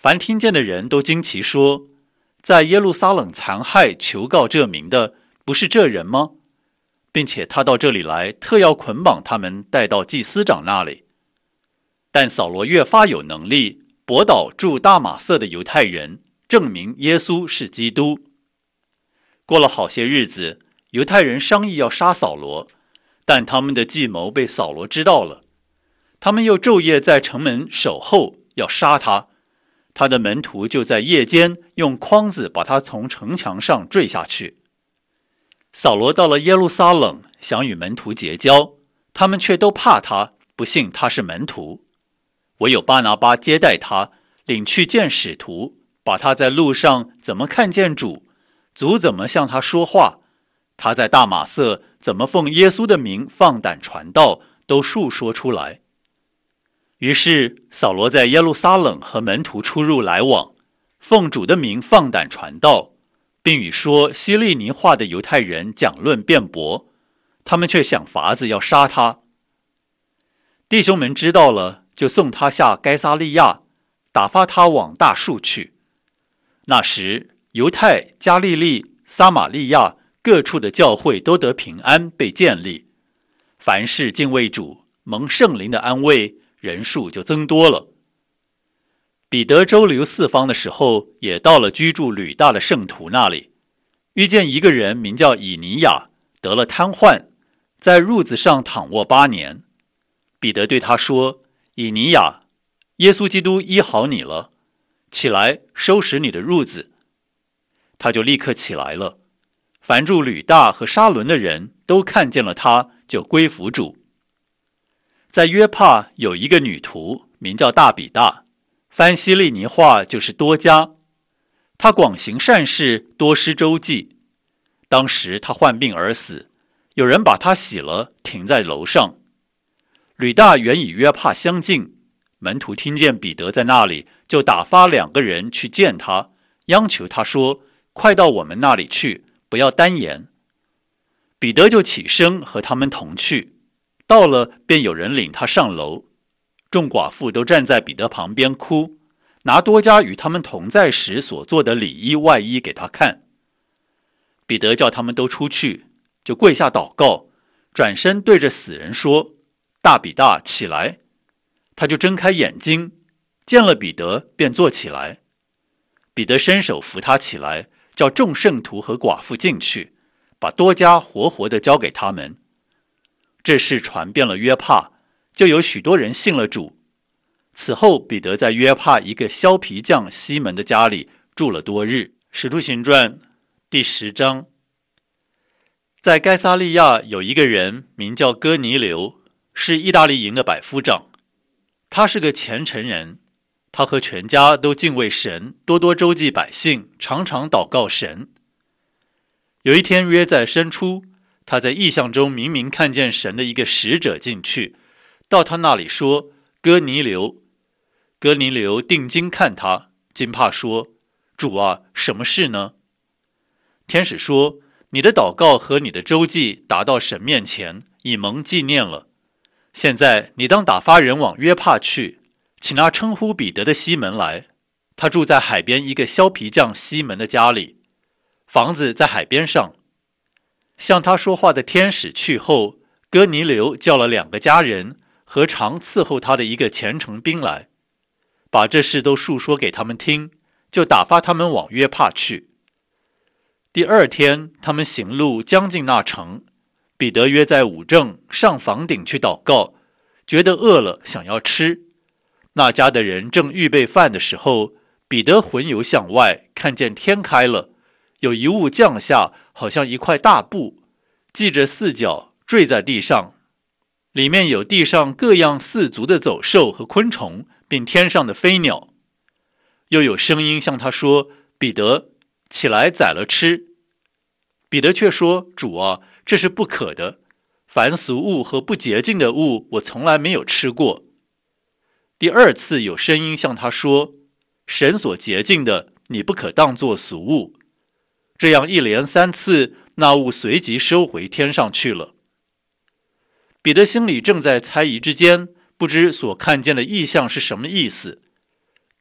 凡听见的人都惊奇说，在耶路撒冷残害求告这名的，不是这人吗？并且他到这里来，特要捆绑他们带到祭司长那里。但扫罗越发有能力，驳倒住大马色的犹太人，证明耶稣是基督。过了好些日子，犹太人商议要杀扫罗，但他们的计谋被扫罗知道了。他们又昼夜在城门守候，要杀他。他的门徒就在夜间用筐子把他从城墙上坠下去。扫罗到了耶路撒冷，想与门徒结交，他们却都怕他，不信他是门徒。唯有巴拿巴接待他，领去见使徒，把他在路上怎么看见主，主怎么向他说话，他在大马色怎么奉耶稣的名放胆传道，都述说出来。于是扫罗在耶路撒冷和门徒出入来往，奉主的名放胆传道，并与说希利尼话的犹太人讲论辩驳，他们却想法子要杀他。弟兄们知道了，就送他下该撒利亚，打发他往大树去。那时犹太、加利利、撒玛利亚各处的教会都得平安，被建立，凡事敬畏主，蒙圣灵的安慰，人数就增多了。彼得周游四方的时候，也到了居住吕大的圣徒那里，遇见一个人名叫以尼亚，得了瘫痪，在褥子上躺卧8年。彼得对他说，以尼亚，耶稣基督医好你了，起来收拾你的褥子。他就立刻起来了。凡住吕大和沙伦的人都看见了他，就归服主。在约帕有一个女徒，名叫大比大，翻希利尼话就是多加。她广行善事，多施周济。当时她患病而死，有人把她洗了，停在楼上。吕大原与约帕相近，门徒听见彼得在那里，就打发2个人去见他，央求他说，快到我们那里去，不要单言。彼得就起身和他们同去，到了便有人领他上楼。众寡妇都站在彼得旁边哭，拿多加与他们同在时所做的里衣外衣给他看。彼得叫他们都出去，就跪下祷告，转身对着死人说，大比大，起来。他就睁开眼睛，见了彼得，便坐起来。彼得伸手扶他起来，叫众圣徒和寡妇进去，把多加活活的交给他们。这事传遍了约帕，就有许多人信了主。此后彼得在约帕一个削皮匠西门的家里住了多日。使徒行传第10章。在该撒利亚有一个人名叫哥尼流，是意大利营的百夫长。他是个虔诚人，他和全家都敬畏神，多多周济百姓，常常祷告神。有一天约在申初，他在异象中明明看见神的一个使者进去，到他那里说，哥尼流。哥尼流定睛看他，惊怕说，主啊，什么事呢？天使说，你的祷告和你的周济达到神面前，已蒙纪念了。现在你当打发人往约帕去，请那称呼彼得的西门来，他住在海边一个削皮匠西门的家里，房子在海边上。向他说话的天使去后，哥尼流叫了2个家人和常伺候他的一个虔诚兵来，把这事都述说给他们听，就打发他们往约帕去。第2天，他们行路将近那城，彼得约在午正上房顶去祷告，觉得饿了，想要吃。那家的人正预备饭的时候，彼得魂游向外，看见天开了，有一物降下，好像一块大布，系着4角，坠在地上。里面有地上各样4足的走兽和昆虫，并天上的飞鸟。又有声音向他说，彼得，起来宰了吃。彼得却说，主啊，这是不可的，凡俗物和不洁净的物，我从来没有吃过。第2次有声音向他说，神所洁净的，你不可当作俗物。这样一连3次，那物随即收回天上去了。彼得心里正在猜疑之间，不知所看见的异象是什么意思。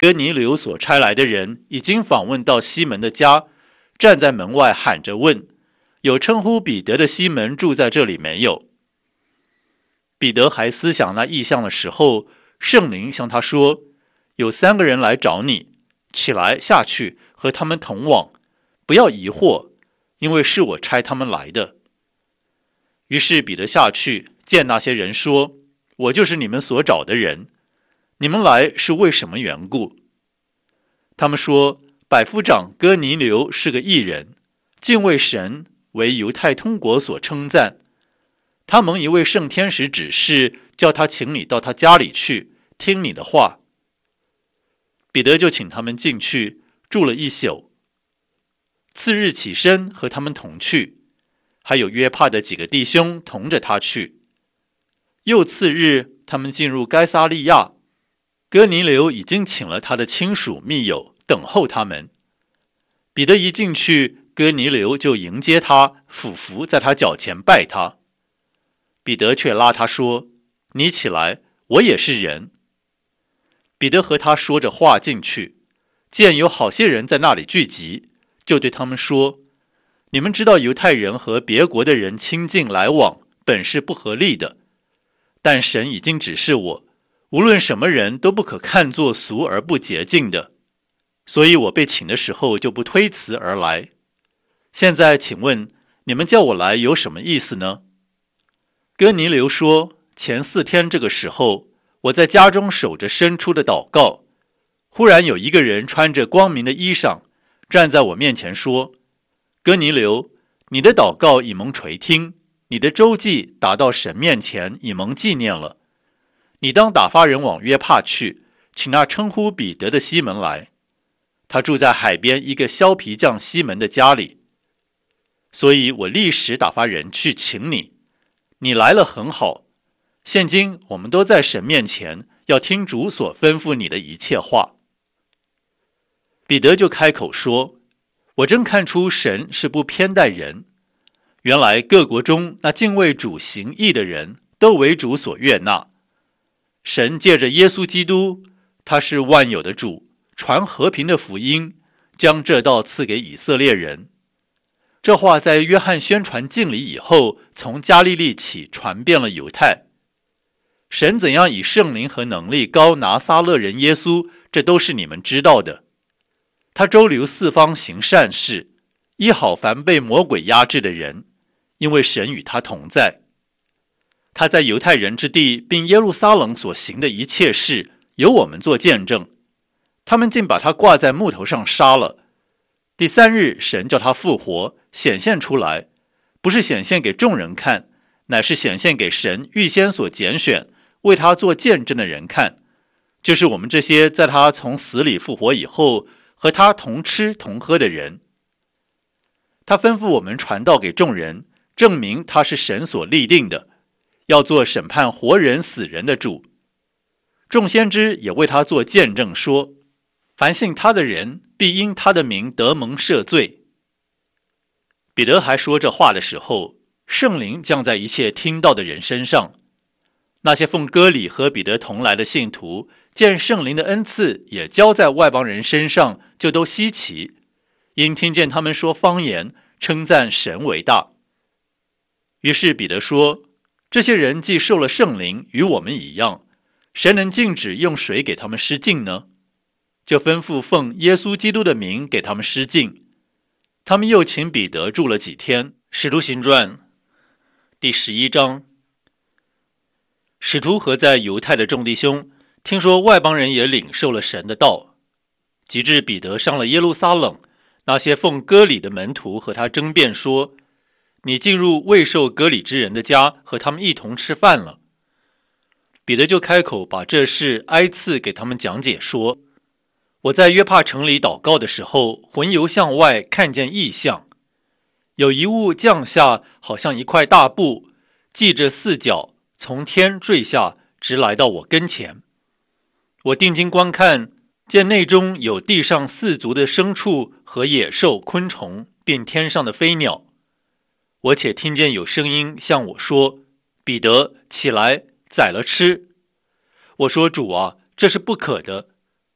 哥尼流所差来的人已经访问到西门的家，站在门外喊着问，有称呼彼得的西门住在这里没有？彼得还思想那异象的时候，圣灵向他说，有3个人来找你，起来下去和他们同往，不要疑惑，因为是我差他们来的。于是彼得下去见那些人说，我就是你们所找的人，你们来是为什么缘故？他们说，百夫长哥尼流是个义人，敬畏神，为犹太通国所称赞。他蒙一位圣天使指示，叫他请你到他家里去，听你的话。彼得就请他们进去，住了1宿。次日起身和他们同去，还有约帕的几个弟兄同着他去。又次日，他们进入该撒利亚，哥尼流已经请了他的亲属密友等候他们。彼得一进去，哥尼流就迎接他，俯伏在他脚前拜他。彼得却拉他说，你起来，我也是人。彼得和他说着话进去，见有好些人在那里聚集，就对他们说，你们知道犹太人和别国的人亲近来往，本是不合理的，但神已经指示我，无论什么人都不可看作俗而不洁净的，所以我被请的时候就不推辞而来。现在请问你们叫我来有什么意思呢？哥尼流说，前4天这个时候，我在家中守着伸出的祷告，忽然有一个人穿着光明的衣裳，站在我面前说，哥尼流，你的祷告已蒙垂听，你的周记达到神面前，已蒙纪念了。你当打发人往约帕去，请那称呼彼得的西门来，他住在海边一个削皮匠西门的家里。所以我立时打发人去请你，你来了很好。现今我们都在神面前，要听主所吩咐你的一切话。彼得就开口说，我真看出神是不偏待人，原来各国中那敬畏主行义的人都为主所悦纳。神借着耶稣基督，他是万有的主，传和平的福音，将这道赐给以色列人。这话在约翰宣传敬礼以后，从加利利起传遍了犹太。神怎样以圣灵和能力膏拿撒勒人耶稣，这都是你们知道的。他周流4方行善事，医好凡被魔鬼压制的人，因为神与他同在。他在犹太人之地并耶路撒冷所行的一切事，由我们做见证。他们竟把他挂在木头上杀了。第3日，神叫他复活，显现出来，不是显现给众人看，乃是显现给神预先所拣选，为他做见证的人看，就是我们这些在他从死里复活以后，和他同吃同喝的人。他吩咐我们传道给众人，证明他是神所立定的，要做审判活人死人的主。众先知也为他做见证说，凡信他的人必因他的名得蒙赦罪。彼得还说这话的时候，圣灵降在一切听到的人身上。那些奉割礼和彼得同来的信徒，见圣灵的恩赐也交在外邦人身上，就都稀奇，因听见他们说方言，称赞神为大。于是彼得说，这些人既受了圣灵，与我们一样，谁能禁止用水给他们施浸呢？就吩咐奉耶稣基督的名给他们施浸。他们又请彼得住了几天。使徒行传第11章。使徒和在犹太的众弟兄听说外邦人也领受了神的道，及至彼得上了耶路撒冷，那些奉割礼的门徒和他争辩说，你进入未受割礼之人的家，和他们一同吃饭了。彼得就开口把这事挨次给他们讲解说，我在约帕城里祷告的时候，魂游向外，看见异象，有一物降下，好像一块大布，系着4角，从天坠下，直来到我跟前。我定睛观看，见内中有地上4足的牲畜和野兽、昆虫，并天上的飞鸟。我且听见有声音向我说，彼得，起来，宰了吃。我说，主啊，这是不可的，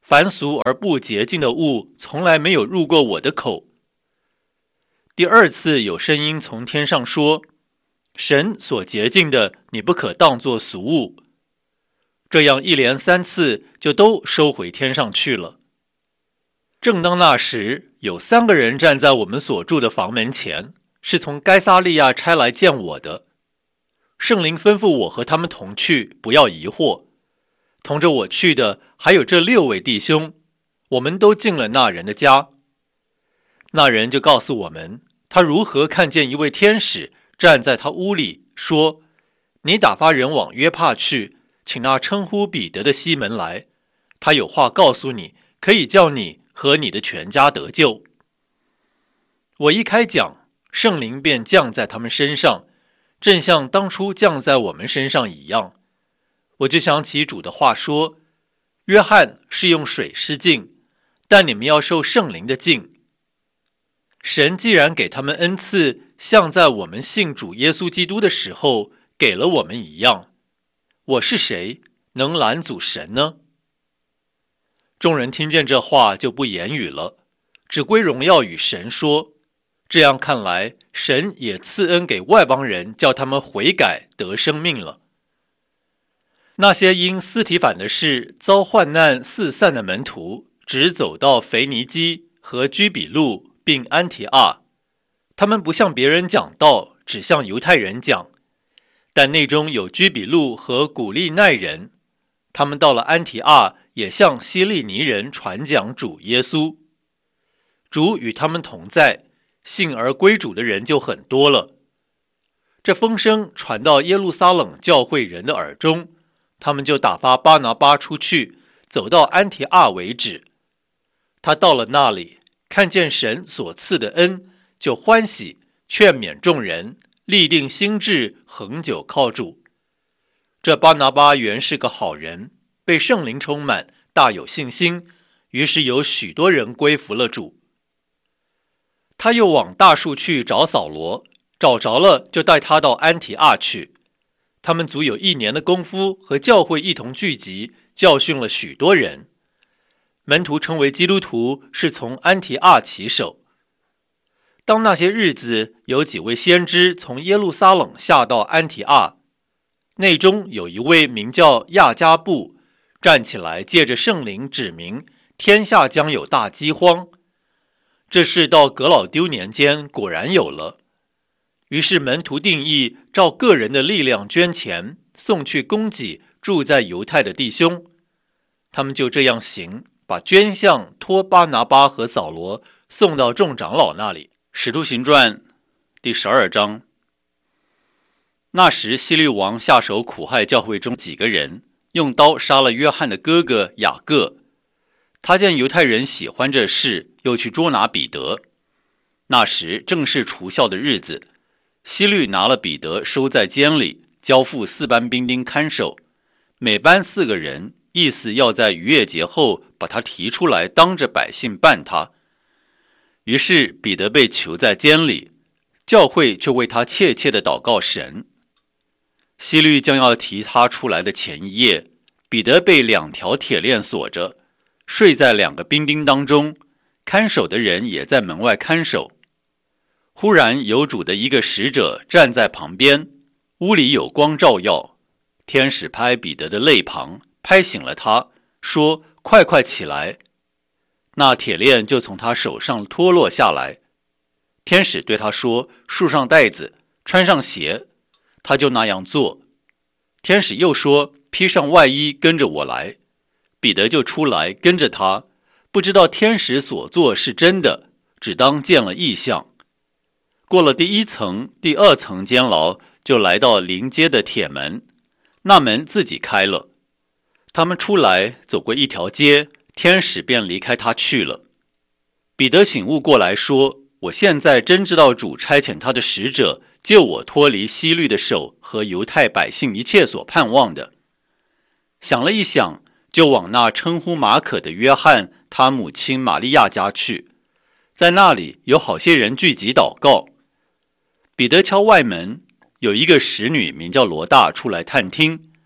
凡俗而不洁净的物从来没有入过我的口。第二次有声音从天上说，神所洁净的，你不可当作俗物。这样一连3次就都收回天上去了。正当那时，有3个人站在我们所住的房门前，是从该撒利亚差来见我的。圣灵吩咐我和他们同去，不要疑惑。同着我去的还有这6位弟兄，我们都进了那人的家。那人就告诉我们，他如何看见一位天使站在他屋里，说，你打发人往约帕去，请那称呼彼得的西门来，他有话告诉你，可以叫你和你的全家得救。我一开讲，圣灵便降在他们身上，正像当初降在我们身上一样。我就想起主的话说，约翰是用水施浸，但你们要受圣灵的浸。神既然给他们恩赐，像在我们信主耶稣基督的时候给了我们一样，我是谁，能拦阻神呢？众人听见这话就不言语了，只归荣耀与神说，这样看来，神也赐恩给外邦人，叫他们悔改得生命了。那些因斯提反的事遭患难四散的门徒，只走到腓尼基和居比路并安提阿，他们不向别人讲道，只向犹太人讲。但内中有居比路和古利奈人，他们到了安提阿，也向希利尼人传讲主耶稣。主与他们同在，信而归主的人就很多了。这风声传到耶路撒冷教会人的耳中，他们就打发巴拿巴出去，走到安提阿为止。他到了那里，看见神所赐的恩，就欢喜，劝勉众人，立定心志，恒久靠主。这巴拿巴原是个好人，被圣灵充满，大有信心，于是有许多人归服了主。他又往大树去找扫罗，找着了，就带他到安提阿去。他们足有1年的功夫，和教会一同聚集，教训了许多人。门徒称为基督徒，是从安提阿起手。当那些日子，有几位先知从耶路撒冷下到安提阿，内中有一位名叫亚加布，站起来借着圣灵指明，天下将有大饥荒。这事到革老丢年间果然有了。于是门徒定义，照个人的力量捐钱，送去供给住在犹太的弟兄。他们就这样行，把捐项托巴拿巴和扫罗送到众长老那里。使徒行传第12章。那时希律王下手苦害教会中几个人，用刀杀了约翰的哥哥雅各。他见犹太人喜欢这事，又去捉拿彼得。那时正是除酵的日子，希律拿了彼得收在监里，交付4班兵丁看守，每班4个人，意思要在逾越节后把他提出来，当着百姓办他。于是彼得被囚在监里，教会就为他切切地祷告神。希律将要提他出来的前一夜，彼得被2条铁链锁着，睡在2个兵丁当中，看守的人也在门外看守。忽然有主的一个使者站在旁边，屋里有光照耀，天使拍彼得的肋旁，拍醒了他，说，快快起来。那铁链就从他手上脱落下来。天使对他说，束上带子，穿上鞋。他就那样做。天使又说，披上外衣，跟着我来。彼得就出来跟着他，不知道天使所做是真的，只当见了异象。过了第1层、第2层监牢，就来到临街的铁门，那门自己开了。他们出来，走过一条街，天使便离开他去了。彼得醒悟过来说，我现在真知道主差遣他的使者，救我脱离希律的手和犹太百姓一切所盼望的。想了一想，就往那称呼马可的约翰他母亲玛利亚家去，在那里有好些人聚集祷告。彼得敲外门，有一个使女名叫罗大出来探听。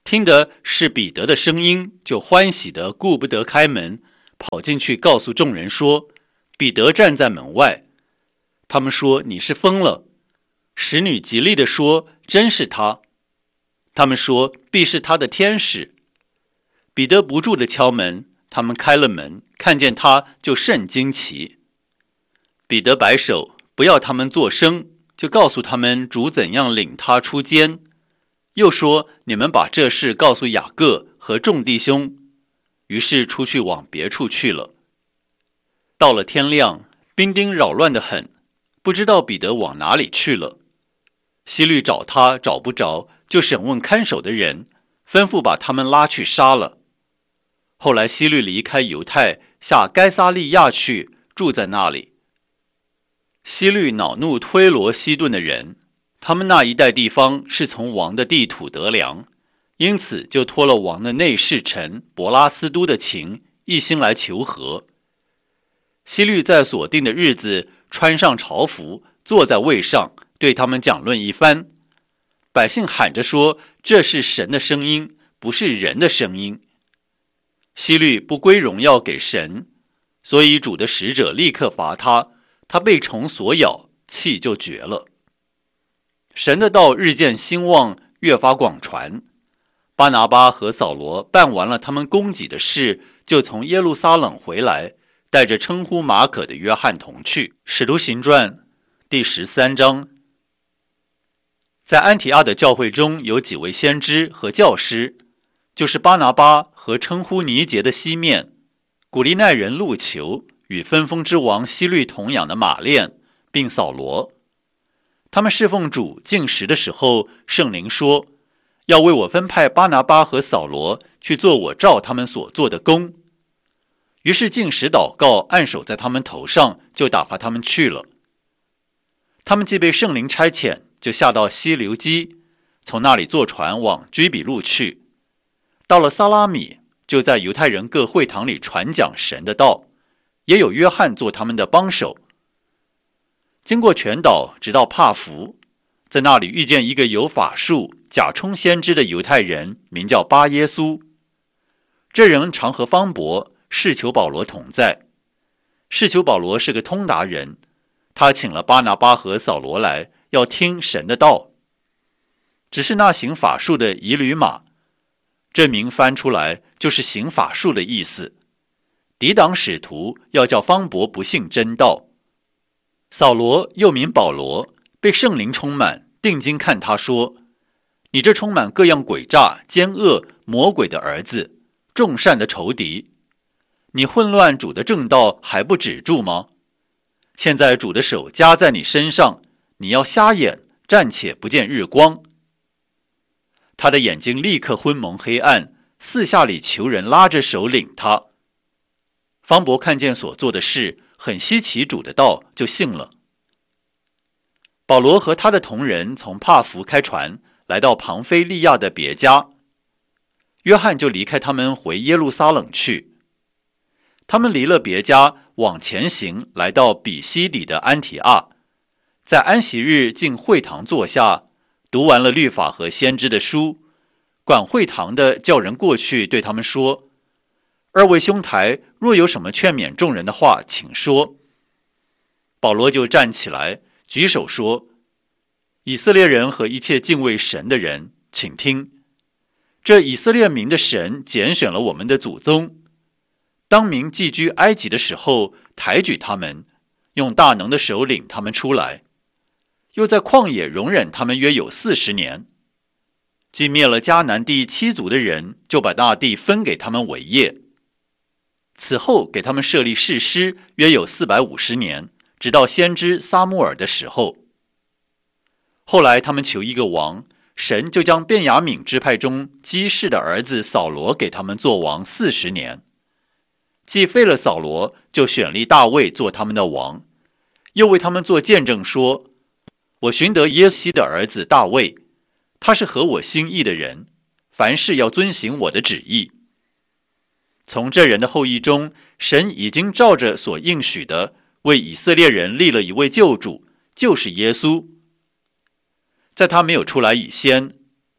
听的是彼得的声音，就欢喜的顾不得开门，跑进去告诉众人说，彼得站在门外。他们说，你是疯了。使女极力地说，真是他。他们说，必是他的天使。彼得不住地敲门，他们开了门，看见他就甚惊奇。彼得摆手，不要他们作声，就告诉他们主怎样领他出监，又说，你们把这事告诉雅各和众弟兄。于是出去往别处去了。到了天亮，兵丁扰乱得很，不知道彼得往哪里去了。希律找他找不着，就审问看守的人，吩咐把他们拉去杀了。后来希律离开犹太，下该撒利亚去，住在那里。希律恼怒推罗西顿的人，他们那一带地方是从王的地土得粮，因此就托了王的内侍臣伯拉斯都的情，一心来求和。希律在所定的日子穿上朝服，坐在位上，对他们讲论一番。百姓喊着说，这是神的声音，不是人的声音。希律不归荣耀给神，所以主的使者立刻罚他，他被虫所咬，气就绝了。神的道日渐兴旺，越发广传。巴拿巴和扫罗办完了他们供给的事，就从耶路撒冷回来，带着称呼马可的约翰同去。使徒行传第13章。在安提阿的教会中有几位先知和教师，就是巴拿巴和称呼尼结的西面，古利奈人路求与分封之王希律同养的马链，并扫罗。他们侍奉主禁食的时候，圣灵说，要为我分派巴拿巴和扫罗去做我照他们所做的工。于是禁食祷告，按手在他们头上，就打发他们去了。他们既被圣灵差遣，就下到西流基，从那里坐船往居比路去。到了撒拉米，就在犹太人各会堂里传讲神的道，也有约翰做他们的帮手。经过全岛，直到帕福，在那里遇见一个有法术、假充先知的犹太人，名叫巴耶稣。这人常和方伯、士求保罗同在。士求保罗是个通达人，他请了巴拿巴和扫罗来，要听神的道。只是那行法术的以吕马，这名翻出来就是行法术的意思，抵挡使徒，要叫方伯不信真道。扫罗又名保罗，被圣灵充满，定睛看他说，你这充满各样诡诈、奸恶、魔鬼的儿子，众善的仇敌，你混乱主的正道还不止住吗？现在主的手加在你身上，你要瞎眼，暂且不见日光。他的眼睛立刻昏蒙黑暗，四下里求人拉着手领他。方伯看见所做的事，很稀奇主的道，就信了。保罗和他的同人从帕福开船，来到庞菲利亚的别家。约翰就离开他们回耶路撒冷去。他们离了别家，往前行，来到比西底的安提阿，在安息日进会堂坐下，读完了律法和先知的书。管会堂的叫人过去对他们说，二位兄台，若有什么劝勉众人的话，请说。保罗就站起来，举手说，以色列人和一切敬畏神的人，请听，这以色列民的神拣选了我们的祖宗，当民寄居埃及的时候，抬举他们，用大能的手领他们出来，又在旷野容忍他们约有40年。既灭了迦南地7族的人，就把那地分给他们为业。此后给他们设立士师，约有450年，直到先知撒母耳的时候。后来他们求一个王，神就将便雅悯支派中基士的儿子扫罗给他们做王40年。既废了扫罗，就选立大卫做他们的王，又为他们做见证说，我寻得耶西的儿子大卫，他是合我心意的人，凡事要遵行我的旨意。从这人的后裔中，神已经照着所应许的，为以色列人立了一位救主，就是耶稣。在他没有出来以先，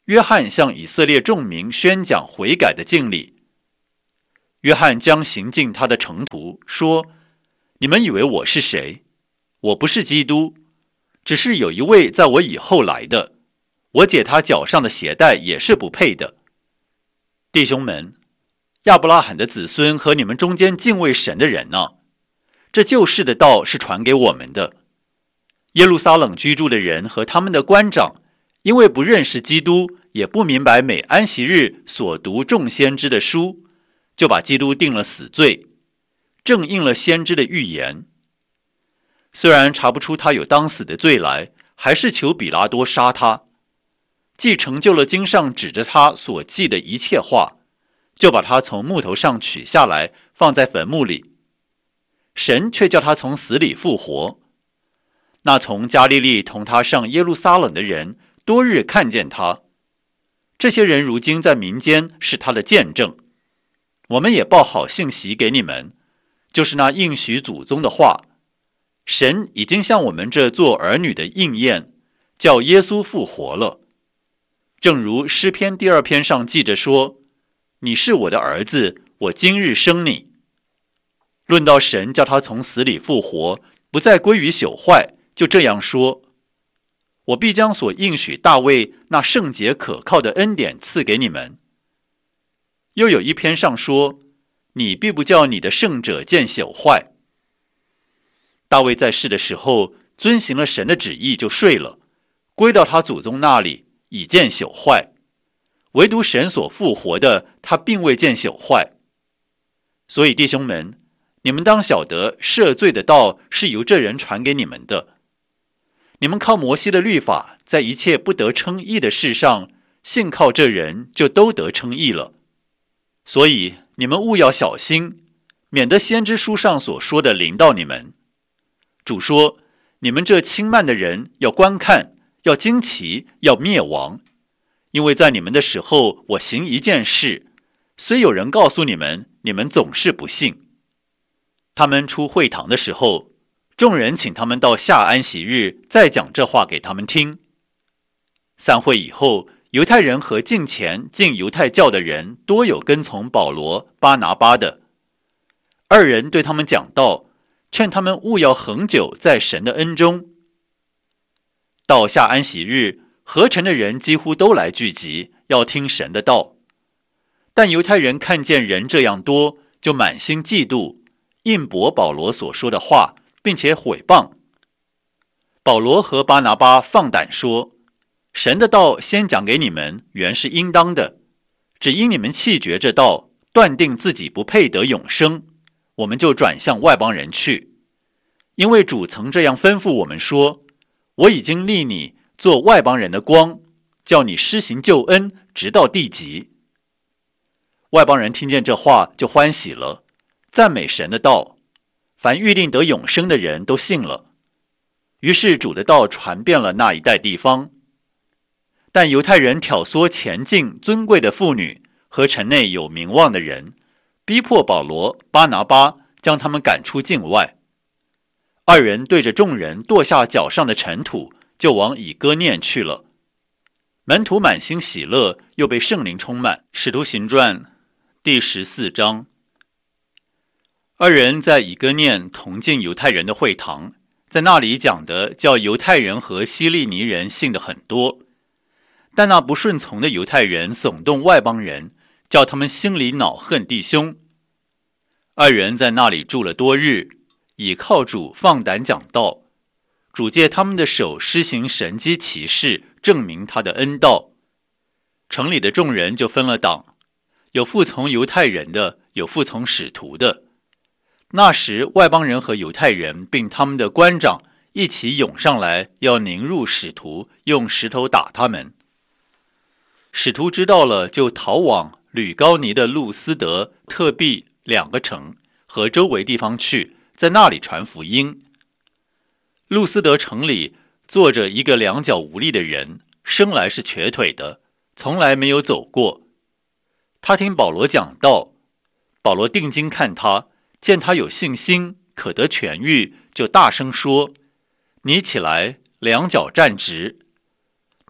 约翰向以色列众民宣讲悔改的敬礼。约翰将行进他的程途，说：你们以为我是谁？我不是基督，只是有一位在我以后来的，我解他脚上的鞋带也是不配的。弟兄们，亚伯拉罕的子孙和你们中间敬畏神的人呢，这救世的道是传给我们的。耶路撒冷居住的人和他们的官长，因为不认识基督，也不明白每安息日所读众先知的书，就把基督定了死罪，正应了先知的预言。虽然查不出他有当死的罪来，还是求比拉多杀他，既成就了经上指着他所记的一切话，就把他从木头上取下来，放在坟墓里。神却叫他从死里复活。那从加利利同他上耶路撒冷的人，多日看见他。这些人如今在民间是他的见证。我们也报好信息给你们，就是那应许祖宗的话。神已经向我们这做儿女的应验，叫耶稣复活了。正如诗篇第2篇上记着说：你是我的儿子，我今日生你。论到神叫他从死里复活，不再归于朽坏，就这样说：我必将所应许大卫那圣洁可靠的恩典赐给你们。又有一篇上说：你必不叫你的圣者见朽坏。大卫在世的时候，遵行了神的旨意就睡了，归到他祖宗那里，已见朽坏。唯独神所复活的，他并未见朽坏。所以弟兄们，你们当晓得赦罪的道是由这人传给你们的。你们靠摩西的律法，在一切不得称义的事上，信靠这人就都得称义了。所以你们务要小心，免得先知书上所说的临到你们。主说：你们这轻慢的人要观看，要惊奇，要灭亡。因为在你们的时候，我行一件事，虽有人告诉你们，你们总是不信。他们出会堂的时候，众人请他们到下安息日再讲这话给他们听。散会以后，犹太人和近前进犹太教的人多有跟从保罗、巴拿巴的。二人对他们讲道，劝他们务要恒久在神的恩中。到下安息日，合城的人几乎都来聚集，要听神的道。但犹太人看见人这样多，就满心嫉妒，印驳保罗所说的话，并且毁谤。保罗和巴拿巴放胆说：神的道先讲给你们，原是应当的，只因你们弃绝这道，断定自己不配得永生，我们就转向外邦人去。因为主曾这样吩咐我们说：我已经立你做外邦人的光，叫你施行救恩，直到地极。外邦人听见这话就欢喜了，赞美神的道，凡预定得永生的人都信了。于是主的道传遍了那一带地方。但犹太人挑唆前进尊贵的妇女和城内有名望的人，逼迫保罗、巴拿巴，将他们赶出境外。二人对着众人跺下脚上的尘土，就往以哥念去了。门徒满心喜乐，又被圣灵充满。使徒行传第14章。二人在以哥念同进犹太人的会堂，在那里讲的叫犹太人和希利尼人信的很多。但那不顺从的犹太人耸动外邦人，叫他们心里恼恨弟兄。二人在那里住了多日，倚靠主放胆讲道。主借他们的手施行神迹奇事，证明他的恩道。城里的众人就分了党，有服从犹太人的，有服从使徒的。那时外邦人和犹太人并他们的官长一起涌上来，要拧入使徒，用石头打他们。使徒知道了，就逃往吕高尼的路斯德、特庇2个城和周围地方去，在那里传福音。路斯德城里坐着一个两脚无力的人，生来是瘸腿的，从来没有走过。他听保罗讲道，保罗定睛看他，见他有信心，可得痊愈，就大声说：你起来，两脚站直。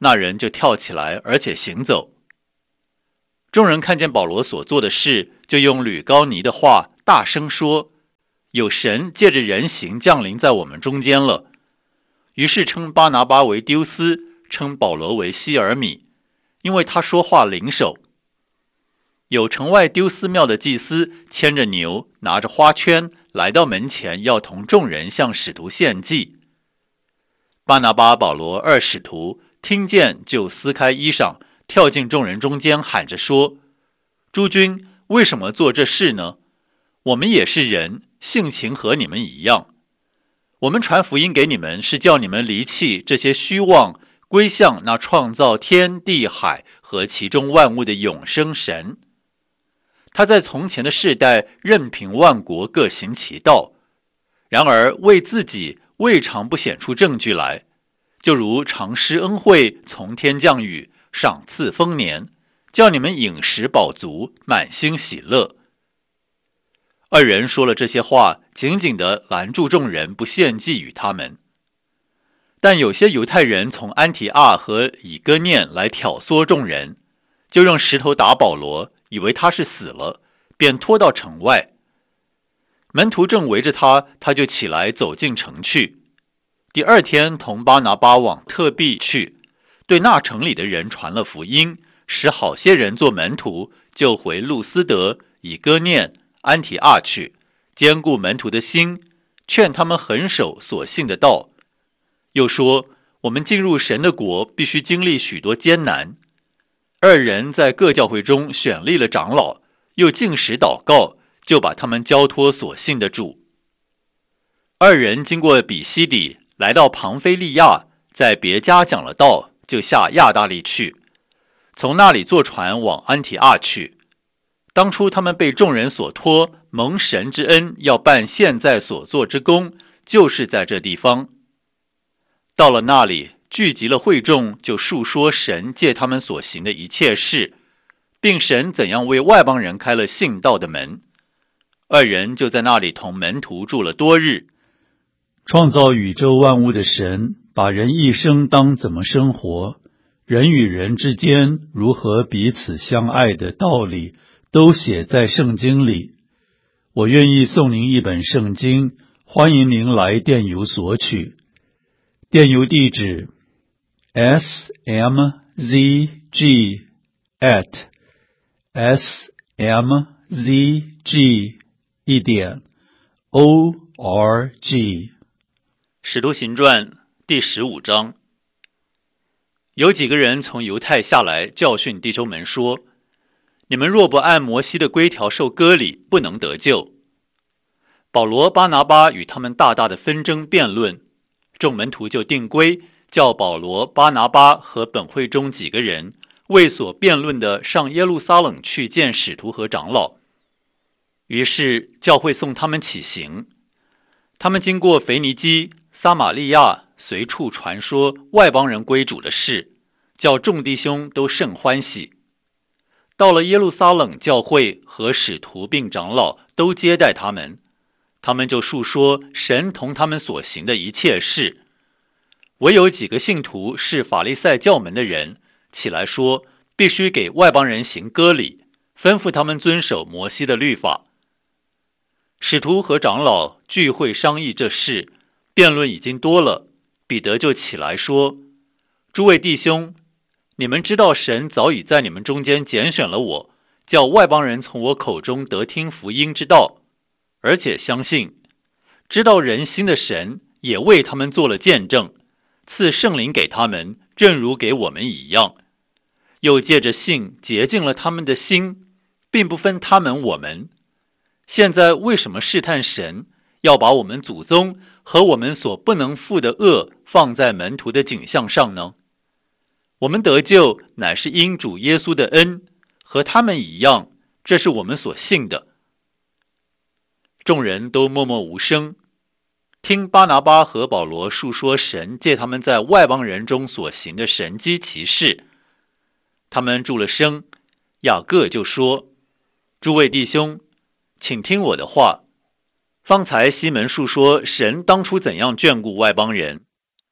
那人就跳起来，而且行走。众人看见保罗所做的事，就用吕高尼的话大声说：有神借着人形降临在我们中间了。于是称巴拿巴为丢斯，称保罗为希尔米，因为他说话灵手。有城外丢斯庙的祭司牵着牛，拿着花圈，来到门前，要同众人向使徒献祭。巴拿巴、保罗二使徒听见，就撕开衣裳，跳进众人中间，喊着说：诸君，为什么做这事呢？我们也是人，性情和你们一样。我们传福音给你们，是叫你们离弃这些虚妄，归向那创造天地海和其中万物的永生神。他在从前的世代任凭万国各行其道，然而为自己未尝不显出证据来，就如常施恩惠，从天降雨，赏赐丰年，叫你们饮食饱足，满心喜乐。二人说了这些话，紧紧地拦住众人，不献祭与他们。但有些犹太人从安提阿和以哥念来挑唆众人，就用石头打保罗，以为他是死了，便拖到城外。门徒正围着他，他就起来走进城去。第二天同巴拿巴往特庇去，对那城里的人传了福音，使好些人做门徒，就回路斯德、以哥念、安提阿去，坚固门徒的心，劝他们恒守所信的道。又说，我们进入神的国，必须经历许多艰难。二人在各教会中选立了长老，又禁食祷告，就把他们交托所信的主。二人经过比西底，来到庞菲利亚，在别家讲了道，就下亚大利去，从那里坐船往安提阿去。当初他们被众人所托，蒙神之恩，要办现在所做之功，就是在这地方。到了那里，聚集了会众，就述说神借他们所行的一切事，并神怎样为外邦人开了信道的门。二人就在那里同门徒住了多日。 创造宇宙万物的神，把人一生当怎么生活，人与人之间如何彼此相爱的道理，都写在圣经里。我愿意送您一本圣经，欢迎您来电邮索取。电邮地址 smzg@smzg.org。 使徒行传第15章。有几个人从犹太下来，教训弟兄们说：你们若不按摩西的规条受割礼，不能得救。保罗、巴拿巴与他们大大的纷争辩论，众门徒就定规，叫保罗、巴拿巴和本会中几个人为所辩论的上耶路撒冷去见使徒和长老。于是教会送他们起行。他们经过腓尼基、撒玛利亚，随处传说外邦人归主的事，叫众弟兄都甚欢喜。到了耶路撒冷，教会和使徒并长老都接待他们，他们就述说神同他们所行的一切事。唯有几个信徒是法利赛教门的人，起来说必须给外邦人行割礼，吩咐他们遵守摩西的律法。使徒和长老聚会商议这事，辩论已经多了，彼得就起来说：诸位弟兄，你们知道神早已在你们中间拣选了我，叫外邦人从我口中得听福音之道，而且相信，知道人心的神也为他们做了见证，赐圣灵给他们，正如给我们一样，又借着信洁净了他们的心，并不分他们我们。现在为什么试探神，要把我们祖宗和我们所不能负的恶放在门徒的景象上呢？我们得救乃是因主耶稣的恩，和他们一样，这是我们所信的。众人都默默无声，听巴拿巴和保罗述说神借他们在外邦人中所行的神迹奇事。他们住了声，雅各就说：诸位弟兄，请听我的话。方才西门述说神当初怎样眷顾外邦人，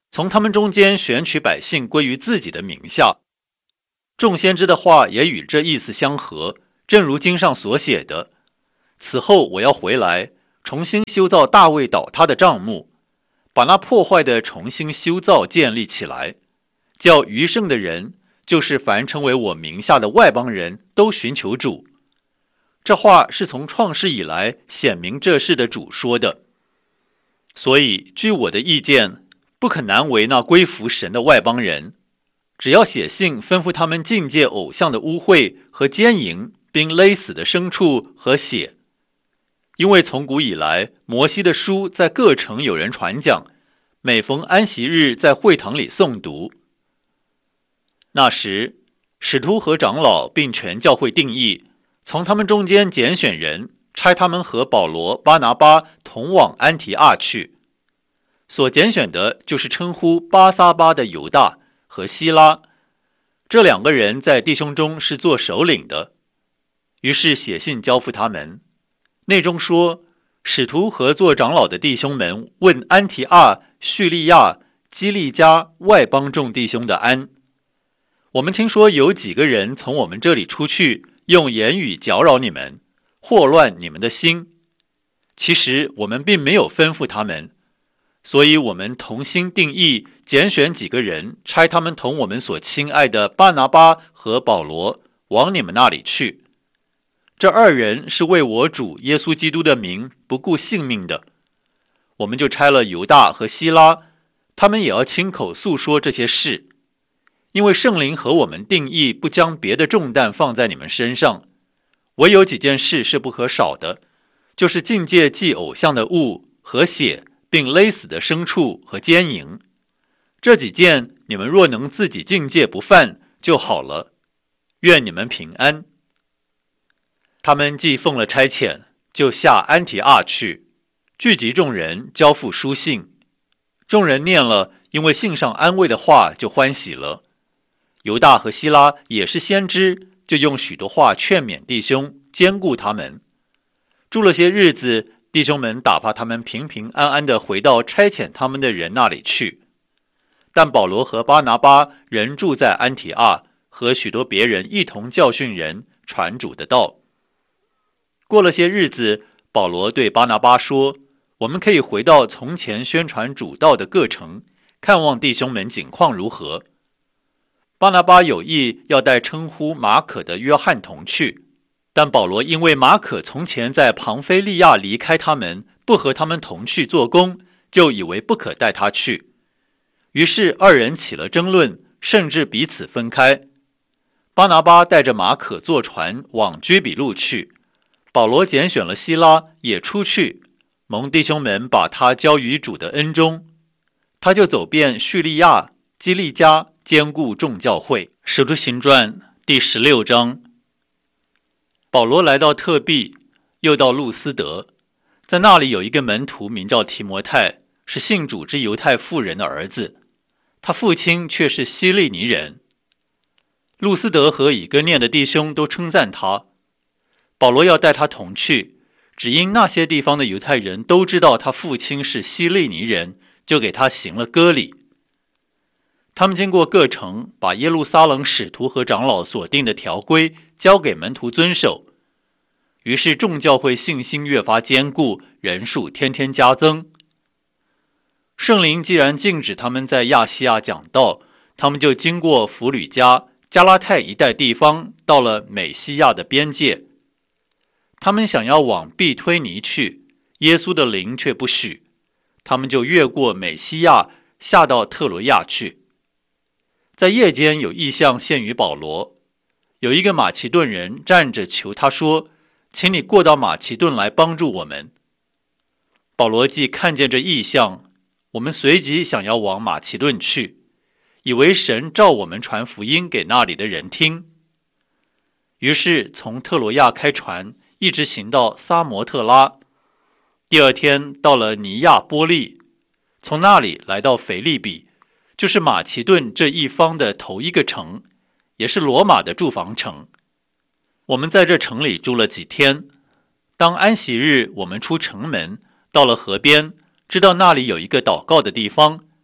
从他们中间选取百姓归于自己的名下。众先知的话也与这意思相合，正如经上所写的：此后我要回来，重新修造大卫倒塌的帐幕，把那破坏的重新修造建立起来，叫余剩的人，就是凡称为我名下的外邦人，都寻求主。这话是从创世以来显明这事的主说的。所以据我的意见，不可难为那归服神的外邦人，只要写信吩咐他们禁戒偶像的污秽和奸淫，并勒死的牲畜和血。因为从古以来，摩西的书在各城有人传讲，每逢安息日在会堂里诵读。那时，使徒和长老并全教会定义，从他们中间拣选人，差他们和保罗、巴拿巴同往安提阿去。所拣选的就是称呼巴撒巴的犹大和希拉，这两个人在弟兄中是做首领的。于是写信交付他们，内中说：使徒和做长老的弟兄们问安提阿、叙利亚、基利家外邦众弟兄的安。我们听说有几个人从我们这里出去，用言语搅扰你们，祸乱你们的心。其实我们并没有吩咐他们，所以我们同心定义，拣选几个人，差他们同我们所亲爱的巴拿巴和保罗往你们那里去。这二人是为我主耶稣基督的名不顾性命的。我们就差了犹大和希拉，他们也要亲口诉说这些事。因为圣灵和我们定义，不将别的重担放在你们身上，唯有几件事是不可少的，就是禁戒祭偶像的物和血，并勒死的牲畜和奸淫。这几件你们若能自己禁戒不犯就好了。愿你们平安。他们既奉了差遣，就下安提阿去，聚集众人，交付书信。众人念了，因为信上安慰的话，就欢喜了。犹大和希拉也是先知，就用许多话劝勉弟兄，坚固他们。住了些日子，弟兄们打发他们平平安安地回到差遣他们的人那里去。但保罗和巴拿巴仍住在安提阿，和许多别人一同教训人，传主的道。过了些日子，保罗对巴拿巴说：我们可以回到从前宣传主道的各城，看望弟兄们景况如何。巴拿巴有意要带称呼马可的约翰同去，但保罗因为马可从前在庞菲利亚离开他们，不和他们同去做工，就以为不可带他去。于是二人起了争论，甚至彼此分开。巴拿巴带着马可坐船往居比路去，保罗拣选了希拉也出去，蒙弟兄们把他交于主的恩中。他就走遍叙利亚、基利家，兼顾众教会。使徒行传第16章。保罗来到特庇，又到路斯德，在那里有一个门徒名叫提摩太，是信主之犹太妇人的儿子，他父亲却是希利尼人。路斯德和以哥念的弟兄都称赞他。保罗要带他同去，只因那些地方的犹太人都知道他父亲是希利尼人，就给他行了割礼。他们经过各城，把耶路撒冷使徒和长老所定的条规交给门徒遵守。于是众教会信心越发坚固，人数天天加增。圣灵既然禁止他们在亚细亚讲道，他们就经过弗吕家、加拉太一带地方，到了美西亚的边界。他们想要往庇推尼去，耶稣的灵却不许，他们就越过美西亚，下到特罗亚去。在夜间有异象现于保罗，有一个马其顿人站着求他说：请你过到马其顿来帮助我们。保罗既看见这异象，我们随即想要往马其顿去，以为神召我们传福音给那里的人听。于是从特罗亚开船，一直行到撒摩特拉。第二天到了尼亚波利，从那里来到腓利比，就是马其顿这一方的头一个城，也是罗马的住房城。我们在这城里住了几天。当安息日，我们出城门，到了河边，知道那里有一个祷告的地方。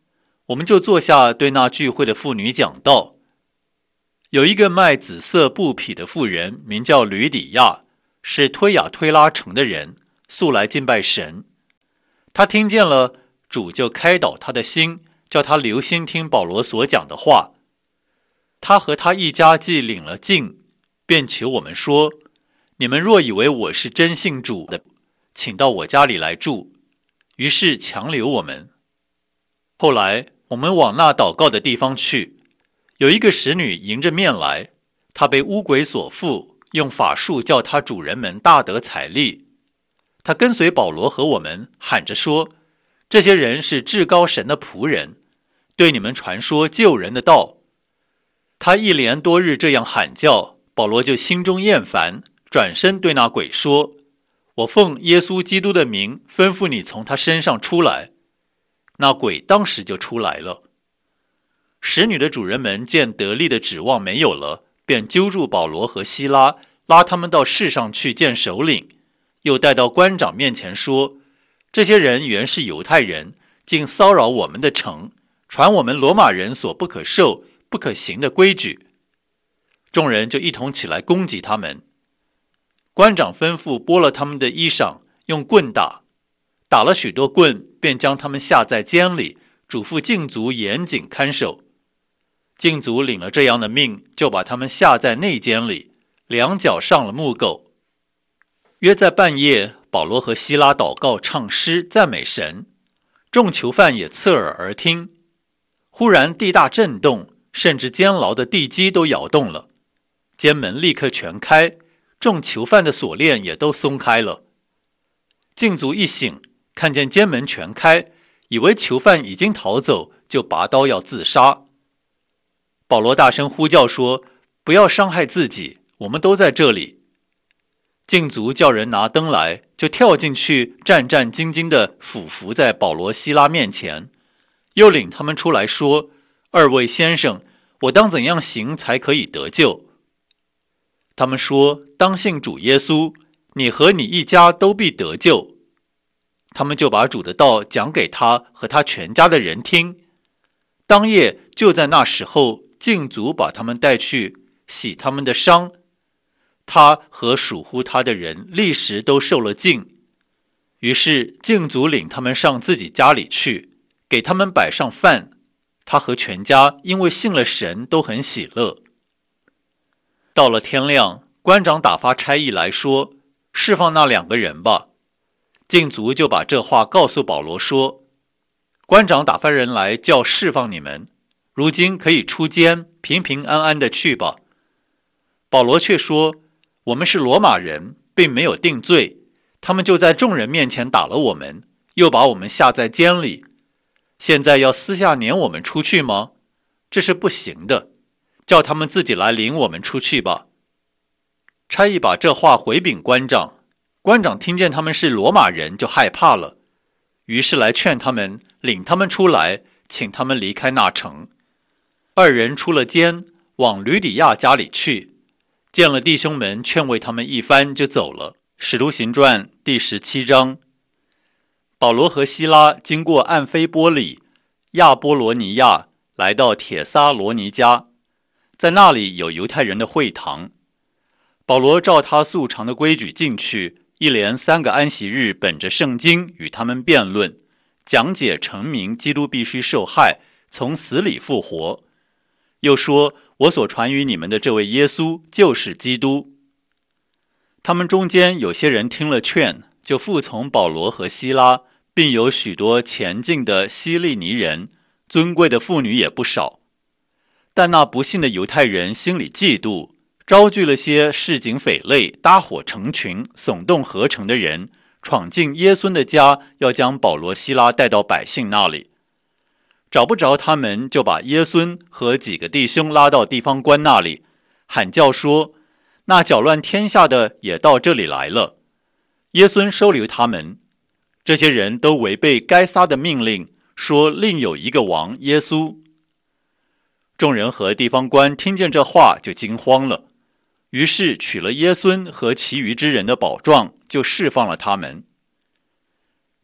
我们就坐下对那聚会的妇女讲道。有一个卖紫色布匹的妇人，名叫吕底亚，是推雅推拉城的人，素来敬拜神。他听见了主，就开导他的心，叫他留心听保罗所讲的话。他和他一家既领了禁，便求我们说，你们若以为我是真信主的，请到我家里来住。于是强留我们。后来我们往那祷告的地方去，有一个使女迎着面来，她被污鬼所附，用法术叫她主人们大得财利。她跟随保罗和我们，喊着说，这些人是至高神的仆人，对你们传说救人的道。她一连多日这样喊叫，保罗就心中厌烦，转身对那鬼说，我奉耶稣基督的名吩咐你从他身上出来。那鬼当时就出来了。使女的主人们见得力的指望没有了，便揪住保罗和希拉，拉他们到市上去见首领，又带到官长面前说，这些人原是犹太人，竟骚扰我们的城，传我们罗马人所不可受不可行的规矩。众人就一同起来攻击他们。官长吩咐剥了他们的衣裳，用棍打，打了许多棍，便将他们下在监里，嘱咐禁足严谨看守。禁足领了这样的命，就把他们下在内监里，两脚上了木狗。约在半夜，保罗和希拉祷告唱诗赞美神，众囚犯也侧耳而听。忽然地大震动，甚至监牢的地基都摇动了，监门立刻全开，众囚犯的锁链也都松开了。禁足一醒，看见监门全开，以为囚犯已经逃走，就拔刀要自杀。保罗大声呼叫说，不要伤害自己，我们都在这里。禁足叫人拿灯来，就跳进去，战战兢兢地俯伏在保罗希拉面前，又领他们出来说，二位先生，我当怎样行才可以得救？他们说，当信主耶稣，你和你一家都必得救。他们就把主的道讲给他和他全家的人听。当夜就在那时候，禁足把他们带去洗他们的伤，他和属乎他的人立时都受了禁。于是禁足领他们上自己家里去，给他们摆上饭，他和全家因为信了神都很喜乐。到了天亮，官长打发差役来说，释放那两个人吧。禁足就把这话告诉保罗说，官长打发人来叫释放你们，如今可以出监，平平安安的去吧。保罗却说，我们是罗马人，并没有定罪，他们就在众人面前打了我们，又把我们下在监里，现在要私下撵我们出去吗？这是不行的，叫他们自己来领我们出去吧。差役把这话回禀官长，官长听见他们是罗马人，就害怕了，于是来劝他们，领他们出来，请他们离开那城。二人出了监，往吕底亚家里去，见了弟兄们，劝慰他们一番，就走了。使徒行传第17章。保罗和希拉经过暗菲波里、亚波罗尼亚，来到帖撒罗尼迦，在那里有犹太人的会堂。保罗照他素常的规矩进去，一连3个安息日，本着圣经与他们辩论，讲解陈明基督必须受害，从死里复活。又说，我所传于你们的这位耶稣就是基督。他们中间有些人听了劝，就服从保罗和希拉，并有许多前进的希利尼人，尊贵的妇女也不少。但那不信的犹太人心里嫉妒，招聚了些市井匪类，搭伙成群，耸动合城的人，闯进耶稣的家，要将保罗希拉带到百姓那里。找不着他们，就把耶稣和几个弟兄拉到地方官那里，喊叫说，那搅乱天下的也到这里来了。耶稣收留他们。这些人都违背该撒的命令，说另有一个王耶稣。众人和地方官听见这话，就惊慌了，于是取了耶稣和其余之人的宝状，就释放了他们。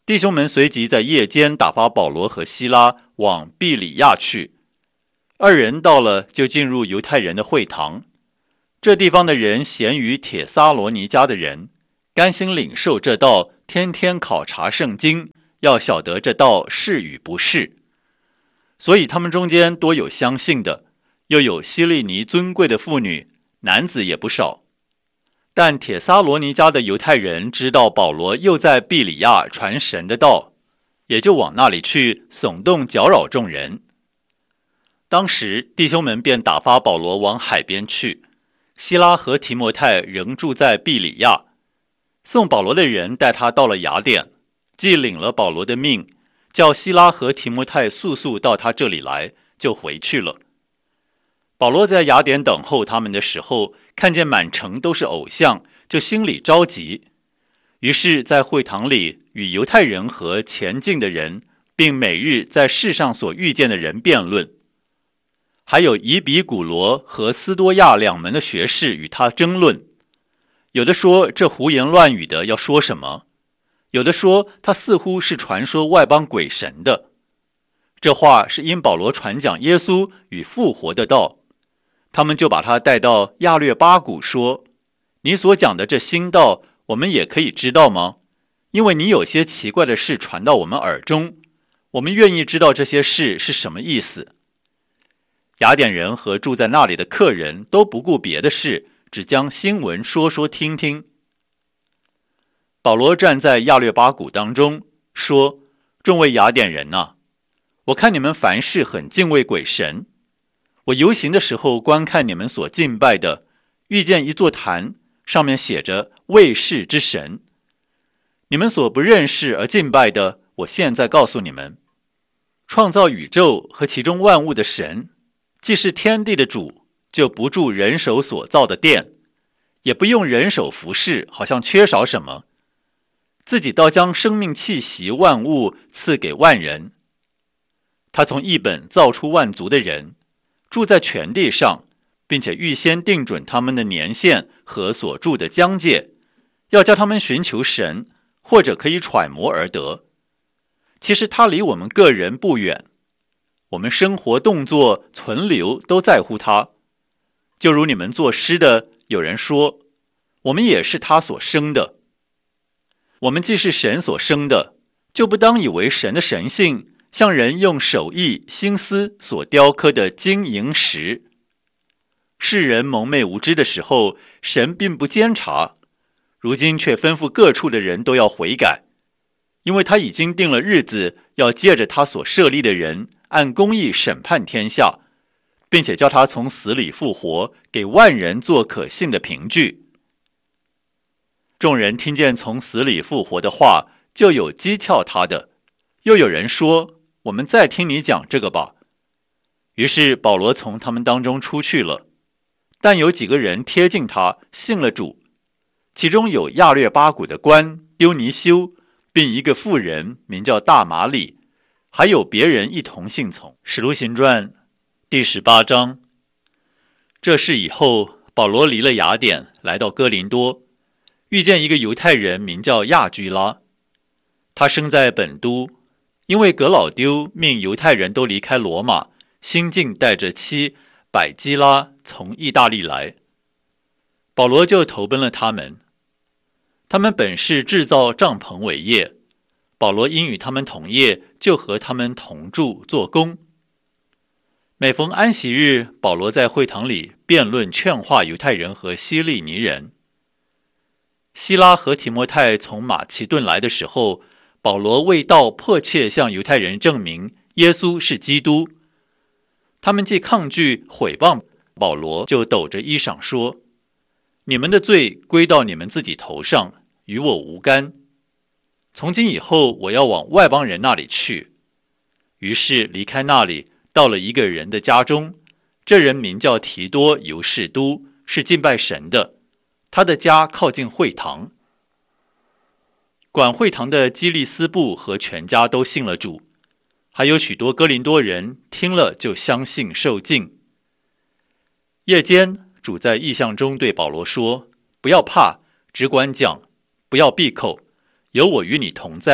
弟兄们随即在夜间打发保罗和希拉往庇里亚去。二人到了，就进入犹太人的会堂。这地方的人咸于帖撒罗尼迦的人，甘心领受这道，天天考察圣经，要晓得这道是与不是。所以他们中间多有相信的，又有希利尼尊贵的妇女，男子也不少。但帖撒罗尼迦的犹太人知道保罗又在庇里亚传神的道，也就往那里去，耸动搅扰众人。当时弟兄们便打发保罗往海边去，希拉和提摩太仍住在庇里亚。送保罗的人带他到了雅典，既领了保罗的命，叫希拉和提摩太速速到他这里来，就回去了。保罗在雅典等候他们的时候，看见满城都是偶像，就心里着急。于是在会堂里与犹太人和前进的人，并每日在世上所遇见的人辩论。还有以比古罗和斯多亚两门的学士与他争论，有的说这胡言乱语的要说什么，有的说他似乎是传说外邦鬼神的。这话是因保罗传讲耶稣与复活的道。他们就把他带到亚略巴谷，说：你所讲的这新道，我们也可以知道吗？因为你有些奇怪的事传到我们耳中，我们愿意知道这些事是什么意思。雅典人和住在那里的客人都不顾别的事，只将新闻说说听听。保罗站在亚略巴谷当中，说：众位雅典人啊，我看你们凡事很敬畏鬼神。我游行的时候观看你们所敬拜的，遇见一座坛，上面写着卫士之神。你们所不认识而敬拜的，我现在告诉你们，创造宇宙和其中万物的神，既是天地的主，就不住人手所造的殿，也不用人手服侍，好像缺少什么，自己倒将生命气息万物赐给万人。他从一本造出万族的人，住在全地上，并且预先定准他们的年限和所住的疆界，要叫他们寻求神，或者可以揣摩而得。其实他离我们个人不远，我们生活动作存留都在乎他。就如你们作诗的，有人说，我们也是他所生的。我们既是神所生的，就不当以为神的神性像人用手艺心思所雕刻的金银石。世人蒙昧无知的时候，神并不监察，如今却吩咐各处的人都要悔改，因为他已经定了日子，要借着他所设立的人按公义审判天下，并且叫他从死里复活，给万人做可信的凭据。众人听见从死里复活的话，就有讥诮他的，又有人说，我们再听你讲这个吧。于是保罗从他们当中出去了，但有几个人贴近他，信了主，其中有亚略巴谷的官丢尼修，并一个妇人名叫大马里，还有别人一同信从。使徒行传第18章。这事以后，保罗离了雅典，来到哥林多，遇见一个犹太人名叫亚居拉，他生在本都，因为革老丢命犹太人都离开罗马，新近带着妻百基拉从意大利来，保罗就投奔了他们。他们本是制造帐篷为业，保罗因与他们同业，就和他们同住做工。每逢安息日，保罗在会堂里辩论劝化犹太人和希利尼人。希拉和提摩太从马其顿来的时候，保罗为道迫切向犹太人证明耶稣是基督。他们既抗拒毁谤保罗，就抖着衣裳说，你们的罪归到你们自己头上，与我无干。从今以后，我要往外邦人那里去。于是离开那里，到了一个人的家中，这人名叫提多犹士都，是敬拜神的，他的家靠近会堂。管会堂的基利斯布和全家都信了主，还有许多哥林多人听了就相信受浸。夜间，主在异象中对保罗说，不要怕，只管讲，不要闭口，有我与你同在，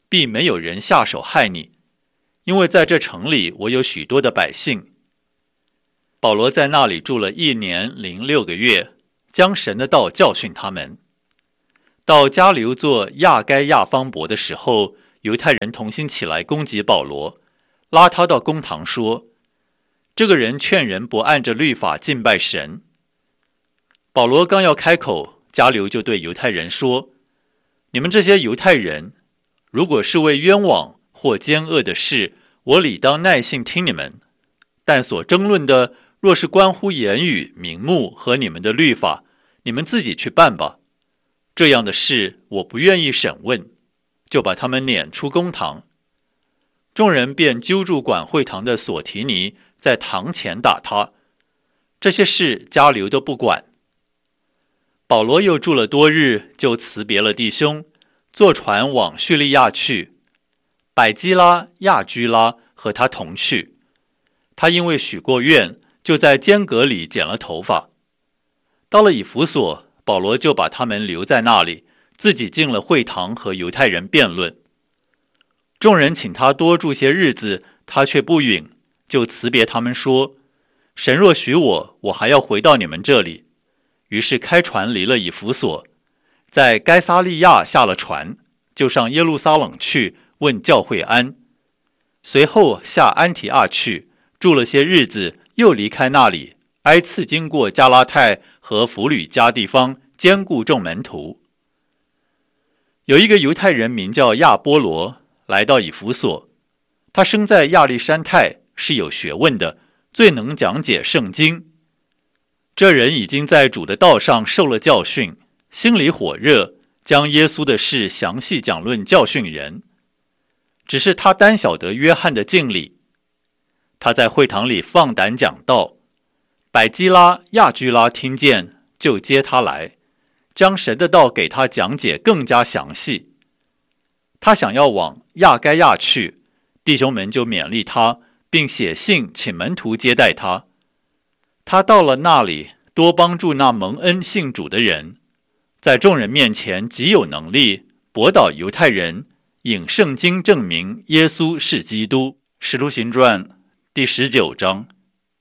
必没有人下手害你，因为在这城里我有许多的百姓。保罗在那里住了1年06个月，将神的道教训他们。到加流做亚该亚方伯的时候，犹太人同心起来攻击保罗，拉他到公堂说，这个人劝人不按着律法敬拜神。保罗刚要开口，加流就对犹太人说，你们这些犹太人，如果是为冤枉或奸恶的事，我理当耐性听你们，但所争论的若是关乎言语、名目和你们的律法，你们自己去办吧。这样的事我不愿意审问，就把他们撵出公堂。众人便揪住管会堂的索提尼，在堂前打他。这些事加流都不管。保罗又住了多日，就辞别了弟兄，坐船往叙利亚去。百基拉、亚居拉和他同去。他因为许过愿，就在间隔里剪了头发。到了以弗所，保罗就把他们留在那里，自己进了会堂和犹太人辩论。众人请他多住些日子，他却不允，就辞别他们说，神若许我，我还要回到你们这里。于是开船离了以弗所，在该撒利亚下了船，就上耶路撒冷去问教会安。随后下安提阿去，住了些日子，又离开那里，挨次经过加拉太和弗吕家地方，兼顾众门徒。有一个犹太人名叫亚波罗，来到以弗所，他生在亚历山太，是有学问的，最能讲解圣经。这人已经在主的道上受了教训，心里火热，将耶稣的事详细讲论教训人。只是他单晓得约翰的敬礼。他在会堂里放胆讲道，百基拉、亚居拉听见，就接他来，将神的道给他讲解更加详细。他想要往亚该亚去，弟兄们就勉励他，并写信请门徒接待他。他到了那里，多帮助那蒙恩信主的人，在众人面前极有能力，驳倒犹太人，引圣经证明耶稣是基督。使徒行传第19章。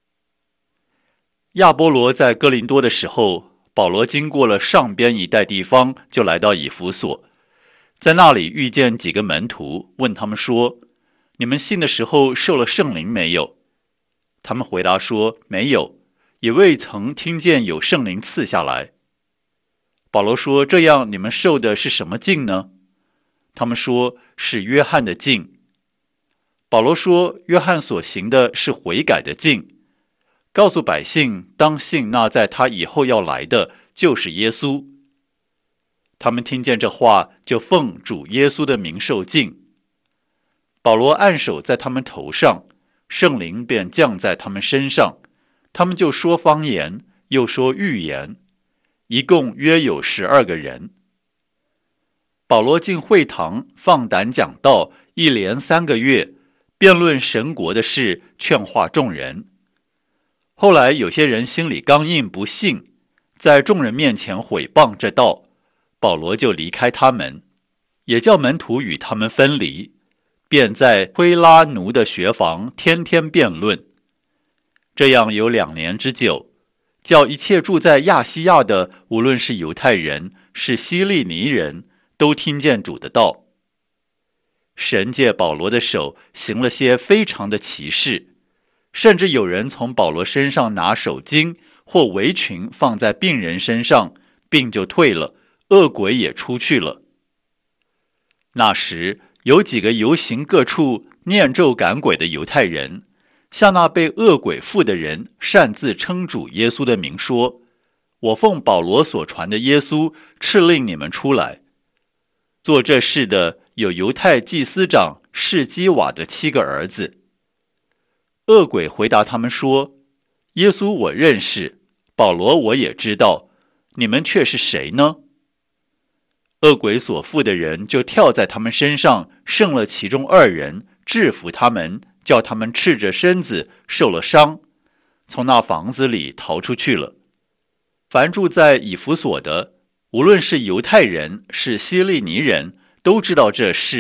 亚波罗在哥林多的时候，保罗经过了上边一带地方，就来到以弗所，在那里遇见几个门徒，问他们说，你们信的时候受了圣灵没有？他们回答说，没有，也未曾听见有圣灵赐下来。保罗说，这样你们受的是什么禁呢？他们说，是约翰的禁。保罗说，约翰所行的是悔改的禁，告诉百姓当信那在他以后要来的就是耶稣。他们听见这话，就奉主耶稣的名受禁。保罗按手在他们头上，圣灵便降在他们身上，他们就说方言，又说预言，一共约有12个人。保罗进会堂，放胆讲道，一连3个月，辩论神国的事，劝化众人。后来有些人心里刚硬，不信，在众人面前毁谤这道，保罗就离开他们，也叫门徒与他们分离，便在推拉奴的学房天天辩论。这样有2年之久，叫一切住在亚细亚的，无论是犹太人，是希利尼人，都听见主的道。神借保罗的手行了些非常的奇事，甚至有人从保罗身上拿手巾或围裙放在病人身上，病就退了，恶鬼也出去了。那时有几个游行各处念咒赶鬼的犹太人，向那被恶鬼附的人擅自称主耶稣的名说，我奉保罗所传的耶稣敕令你们出来。做这事的有犹太祭司长士基瓦的7个儿子。恶鬼回答他们说，耶稣我认识，保罗我也知道，你们却是谁呢？恶鬼所附的人就跳在他们身上，胜了其中2人，制服他们，叫他们赤着身子，受了伤，从那房子里逃出去了。凡住在以弗所的，无论是犹太人是希利尼人，都知道这事，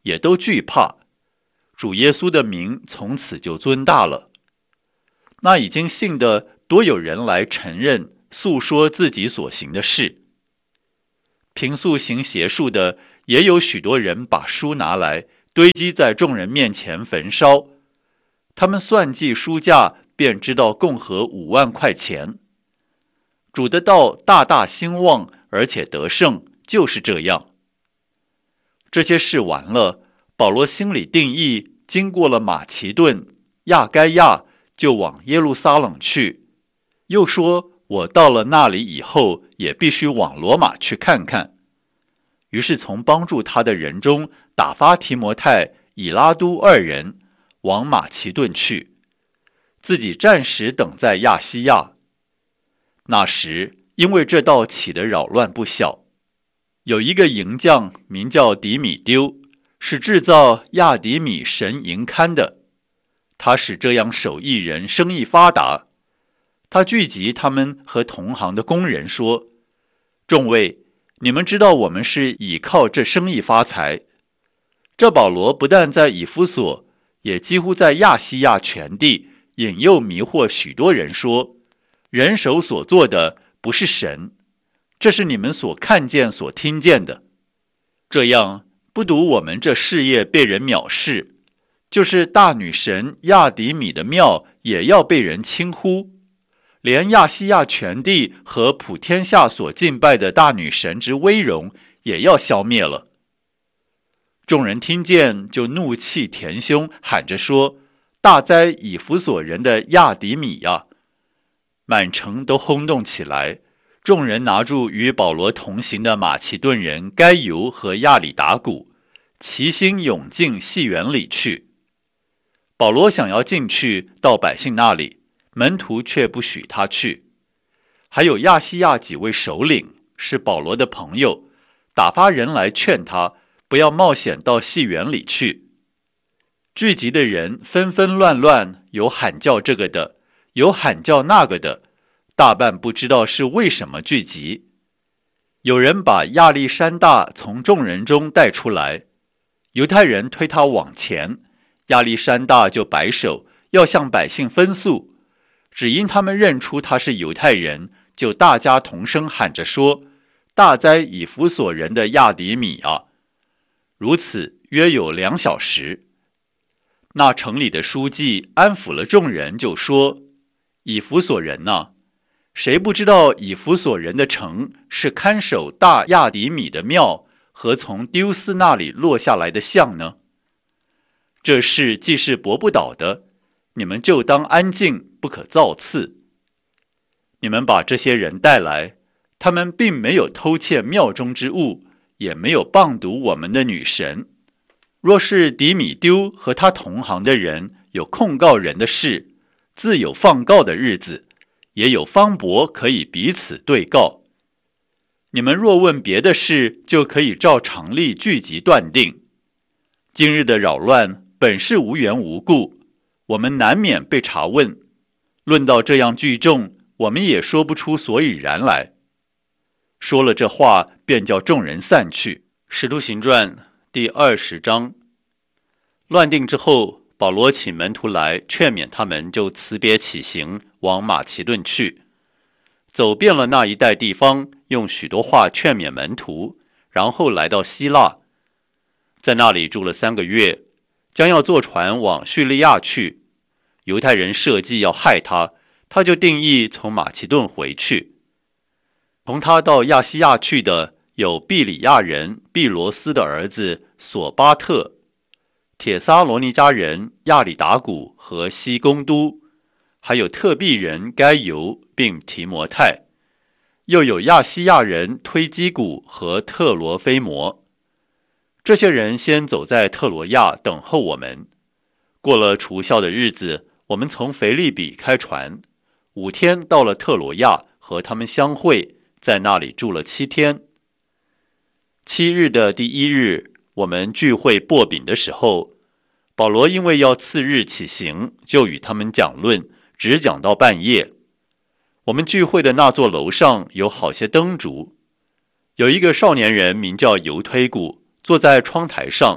也都惧怕，主耶稣的名从此就尊大了。那已经信的多有人来承认诉说自己所行的事，平素行邪术的也有许多人把书拿来堆积在众人面前焚烧，他们算计书价，便知道共合5万块钱。主的道大大兴旺，而且得胜，就是这样。这些事完了，保罗心里定义，经过了马其顿、亚该亚，就往耶路撒冷去。又说，我到了那里以后，也必须往罗马去看看。于是从帮助他的人中打发提摩太、以拉都2人往马其顿去，自己暂时等在亚细亚。那时因为这道起的扰乱不小，有一个营匠名叫底米丢，是制造亚底米神银龛的，他使这样手艺人生意发达。他聚集他们和同行的工人说，众位，你们知道我们是倚靠这生意发财。这保罗不但在以弗所，也几乎在亚细亚全地引诱迷惑许多人说，人手所做的不是神，这是你们所看见所听见的。这样不独我们这事业被人藐视，就是大女神亚底米的庙也要被人轻忽，连亚细亚全地和普天下所敬拜的大女神之威荣也要消灭了。众人听见，就怒气填胸，喊着说，大哉以弗所人的亚底米呀！满城都轰动起来。众人拿住与保罗同行的马其顿人该犹和亚里达古，齐心涌进戏园里去。保罗想要进去到百姓那里，门徒却不许他去。还有亚细亚几位首领是保罗的朋友，打发人来劝他不要冒险到戏园里去。聚集的人纷纷乱乱，有喊叫这个的，有喊叫那个的，大半不知道是为什么聚集。有人把亚历山大从众人中带出来，犹太人推他往前，亚历山大就摆手要向百姓分诉，只因他们认出他是犹太人，就大家同声喊着说，大哉以弗所人的亚底米啊！如此约有2小时。那城里的书记安抚了众人，就说，以弗所人哪，谁不知道以弗所人的城是看守大亚底米的庙和从丢斯那里落下来的像呢？这事既是驳不倒的，你们就当安静，不可造次。你们把这些人带来，他们并没有偷窃庙中之物，也没有谤读我们的女神。若是底米丢和他同行的人有控告人的事，自有放告的日子，也有方伯可以彼此对告。你们若问别的事，就可以照常例聚集断定。今日的扰乱本是无缘无故，我们难免被查问。论到这样聚众，我们也说不出所以然来。说了这话，便叫众人散去。使徒行传第20章。乱定之后，保罗请门徒来劝勉他们，就辞别起行，往马其顿去。走遍了那一带地方，用许多话劝勉门徒，然后来到希腊，在那里住了3个月，将要坐船往叙利亚去。犹太人设计要害他，他就定义从马其顿回去。同他到亚细亚去的有毕里亚人毕罗斯的儿子索巴特、帖撒罗尼迦人亚里达古和西公都，还有特庇人该犹并提摩太，又有亚细亚人推基古和特罗菲摩。这些人先走在特罗亚等候我们。过了除酵的日子，我们从腓立比开船，5天到了特罗亚，和他们相会，在那里住了7天。7日的第1日，我们聚会擘饼的时候，保罗因为要次日起行，就与他们讲论，只讲到半夜。我们聚会的那座楼上有好些灯烛，有一个少年人名叫犹推古，坐在窗台上，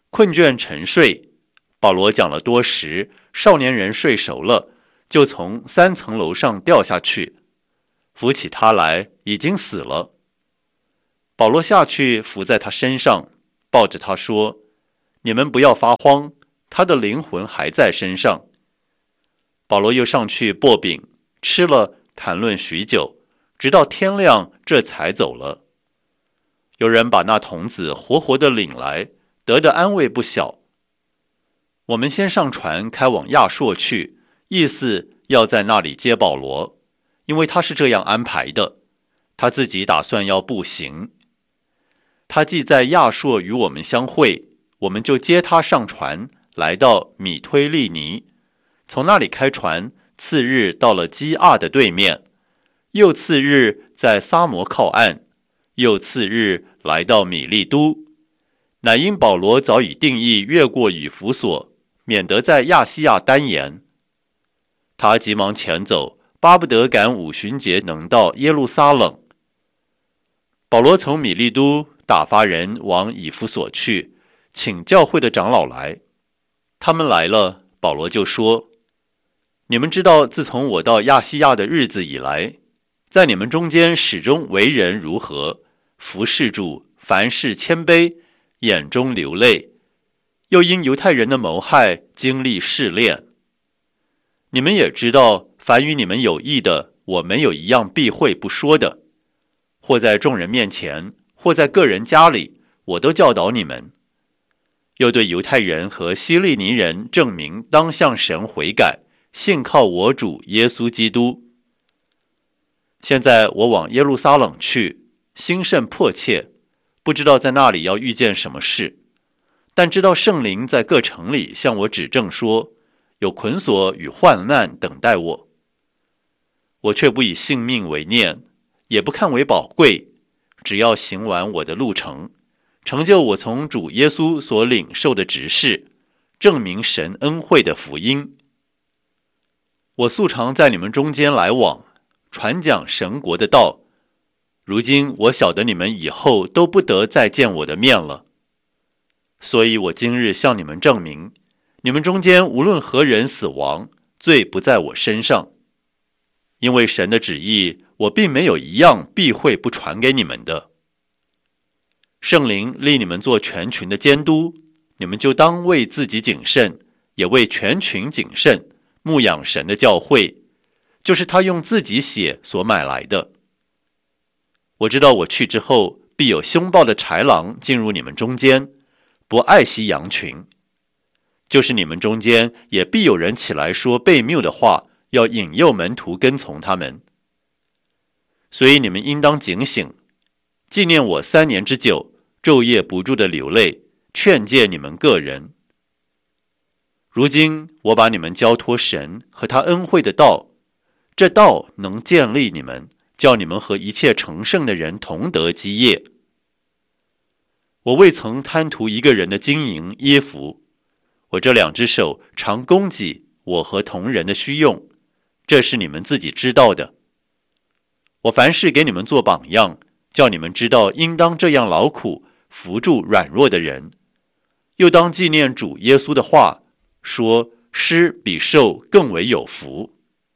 困倦沉睡。保罗讲了多时，少年人睡熟了，就从3层楼上掉下去，扶起他来，已经死了。保罗下去伏在他身上，抱着他说：你们不要发慌，他的灵魂还在身上。保罗又上去擘饼，吃了，谈论许久，直到天亮，这才走了。有人把那童子活活的领来，得的安慰不小。我们先上船开往亚朔去，意思要在那里接保罗，因为他是这样安排的，他自己打算要步行。他既在亚朔与我们相会，我们就接他上船，来到米推利尼，从那里开船，次日到了基亚的对面，又次日在撒摩靠岸，又次日来到米利都。乃因保罗早已定义越过以弗所，免得在亚细亚单言。他急忙前走，巴不得赶5旬节能到耶路撒冷。保罗从米利都打发人往以弗所去，请教会的长老来。他们来了，保罗就说：你们知道自从我到亚细亚的日子以来，在你们中间始终为人如何，服侍主，凡事谦卑，眼中流泪，又因犹太人的谋害经历试炼。你们也知道，凡与你们有益的，我没有一样避讳不说的，或在众人面前，或在个人家里，我都教导你们。又对犹太人和希利尼人证明当向神悔改，信靠我主耶稣基督。现在我往耶路撒冷去，心甚迫切，不知道在那里要遇见什么事，但知道圣灵在各城里向我指证说，有捆锁与患难等待我。我却不以性命为念，也不看为宝贵，只要行完我的路程，成就我从主耶稣所领受的职事，证明神恩惠的福音。我素常在你们中间来往，传讲神国的道，如今我晓得你们以后都不得再见我的面了。所以我今日向你们证明，你们中间无论何人死亡，罪不在我身上。因为神的旨意，我并没有一样避讳不传给你们的。圣灵立你们做全群的监督，你们就当为自己谨慎，也为全群谨慎，牧养神的教会，就是他用自己血所买来的。我知道我去之后，必有凶暴的豺狼进入你们中间，不爱惜羊群。就是你们中间也必有人起来说悖谬的话，要引诱门徒跟从他们。所以你们应当警醒，纪念我3年之久，昼夜不住的流泪，劝诫你们个人。如今我把你们交托神和他恩惠的道，这道能建立你们，叫你们和一切成圣的人同得基业。我未曾贪图一个人的金银衣服，我这2只手常供给我和同人的需用，这是你们自己知道的。我凡事给你们做榜样，叫你们知道应当这样劳苦，扶助软弱的人，又当纪念主耶稣的话，说施比受更为有福。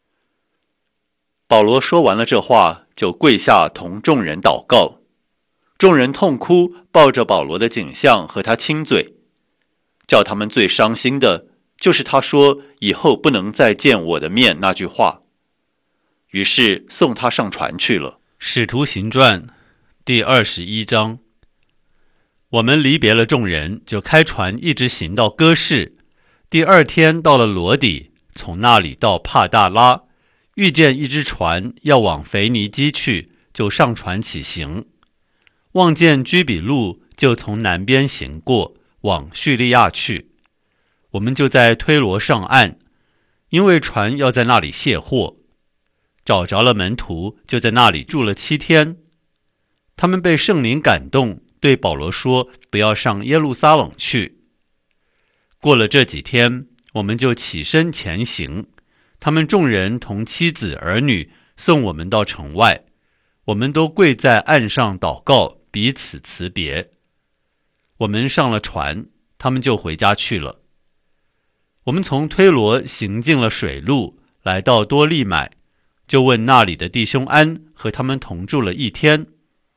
保罗说完了这话，就跪下同众人祷告。众人痛哭，抱着保罗的颈项和他亲嘴。叫他们最伤心的，就是他说以后不能再见我的面那句话。于是送他上船去了。 使徒行传第21章。我们离别了众人，就开船一直行到哥士。第2天到了罗底，从那里到帕大拉，遇见一只船要往腓尼基去，就上船起行。望见居比路，就从南边行过，往叙利亚去。我们就在推罗上岸，因为船要在那里卸货。找着了门徒，就在那里住了7天。他们被圣灵感动，对保罗说，不要上耶路撒冷去。过了这几天，我们就起身前行。他们众人同妻子儿女送我们到城外，我们都跪在岸上祷告，彼此辞别。我们上了船， 他们就回家去了。我们从推罗行进了水路，来到多利买，就问那里的弟兄安，和他们同住了一天。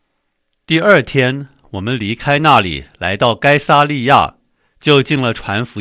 第二天，我们离开那里，来到该撒利亚，就进了传福